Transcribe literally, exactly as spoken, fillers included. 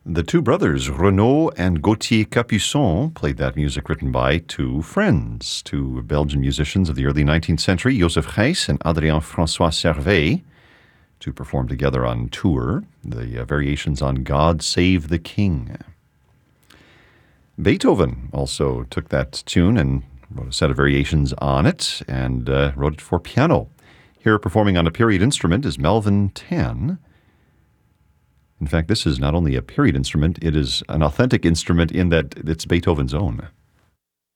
The two brothers, Renaud and Gauthier Capuçon, played that music written by two friends, two Belgian musicians of the early nineteenth century, Joseph Gijs and Adrien François Servet, to perform together on tour the uh, variations on God Save the King. Beethoven also took that tune and wrote a set of variations on it and uh, wrote it for piano. Here performing on a period instrument is Melvin Tan. In fact, this is not only a period instrument, it is an authentic instrument in that it's Beethoven's own.